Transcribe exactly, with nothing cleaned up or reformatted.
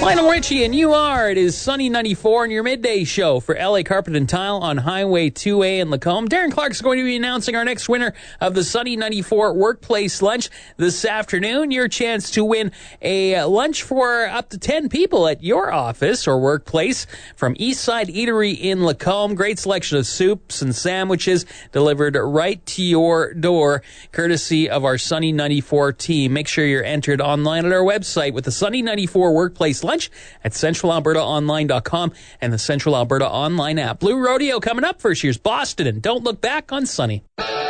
Lionel Richie and you are. It is Sunny ninety-four and your midday show for L A Carpet and Tile on Highway two A in Lacombe. Darren Clark is going to be announcing our next winner of the Sunny ninety-four Workplace Lunch this afternoon. Your chance to win a lunch for up to ten people at your office or workplace from Eastside Eatery in Lacombe. Great selection of soups and sandwiches delivered right to your door, courtesy of our Sunny ninety-four team. Make sure you're entered online at our website with the Sunny ninety-four Workplace Lunch at central alberta online dot com and the Central Alberta Online app. Blue Rodeo coming up. First year's Boston, and don't look back on Sunny.